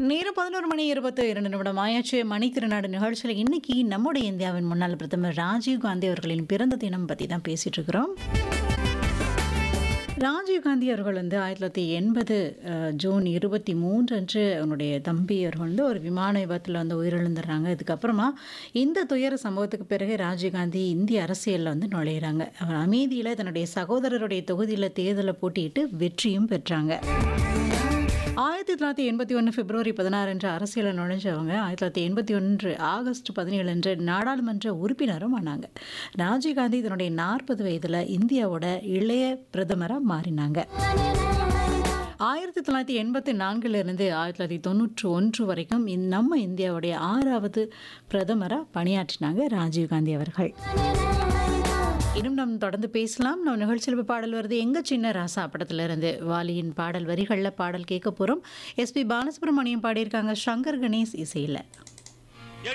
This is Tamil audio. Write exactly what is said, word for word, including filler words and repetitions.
நேரம் பதினொரு மணி இருபத்தி இரண்டு நிமிடம் ஆயாச்சு. மணித்திருநாடு நிகழ்ச்சியில் இன்னைக்கு நம்முடைய இந்தியாவின் முன்னாள் பிரதமர் ராஜீவ் காந்தி அவர்களின் பிறந்த தினம் பற்றி தான் பேசிட்டு இருக்கிறோம். ராஜீவ் காந்தி அவர்கள் வந்து ஆயிரத்தி தொள்ளாயிரத்தி எண்பது ஜூன் இருபத்தி மூன்று அன்று அவனுடைய தம்பி அவர்கள் வந்து ஒரு விமான விபத்தில் வந்து உயிரிழந்துடுறாங்க. இதுக்கப்புறமா இந்த துயர சம்பவத்துக்கு பிறகு ராஜீவ் காந்தி இந்திய அரசியலில் வந்து நுழையிறாங்க. அவர் அமைதியில் தன்னுடைய சகோதரருடைய தொகுதியில் தேர்தலை போட்டியிட்டு வெற்றியும் பெற்றாங்க. ஆயிரத்தி தொள்ளாயிரத்தி எண்பத்தி ஒன்று பிப்ரவரி பதினாறு அன்று அரசியலில் நுழைஞ்சவங்க ஆயிரத்தி தொள்ளாயிரத்தி எண்பத்தி ஒன்று ஆகஸ்ட் பதினேழு அன்று நாடாளுமன்ற உறுப்பினரும் ஆனாங்க. ராஜீவ்காந்தி தன்னுடைய நாற்பது வயதில் இந்தியாவோட இளைய பிரதமராக மாறினாங்க. ஆயிரத்தி தொள்ளாயிரத்தி எண்பத்தி நான்கிலிருந்து ஆயிரத்தி தொள்ளாயிரத்தி தொண்ணூற்றி ஒன்று வரைக்கும் நம்ம இந்தியாவுடைய ஆறாவது பிரதமராக பணியாற்றினாங்க ராஜீவ்காந்தி அவர்கள். இன்னும் நம்ம தொடர்ந்து பேசலாம். நம்ம நிகழ்ச்சியில் பாடல் வருது எங்க சின்ன ராசா படத்திலிருந்து வாலியின் பாடல் வரிகளில் பாடல் கேட்க போகிறோம். எஸ்பி பாலசுப்ரமணியம் பாடியிருக்காங்க, சங்கர் கணேஷ் இசையில்.